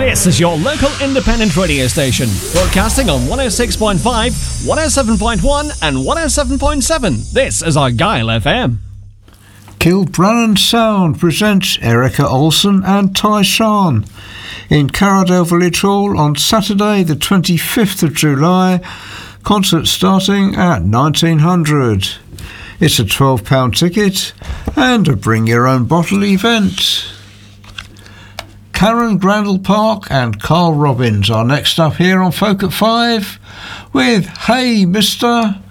This is your local independent radio station, broadcasting on 106.5, 107.1 and 107.7. This is Argyle FM. Kilbrannan Sound presents Erica Olsen and Tyshawn in Carradale Village Hall on Saturday the 25th of July, concert starting at 1900. It's a £12 ticket and a bring your own bottle event. Karen Grandel Park and Carl Robbins are next up here on Folk at 5 with Hey Mister.